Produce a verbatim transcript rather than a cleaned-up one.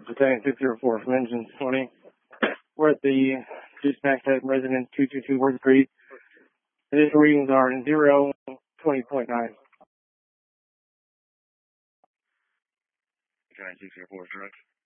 Battalion six zero four from Engine twenty. We're at the dispatch at residence two two two Worth Street. Initial readings are zero, twenty point nine. Battalion six zero four, correct.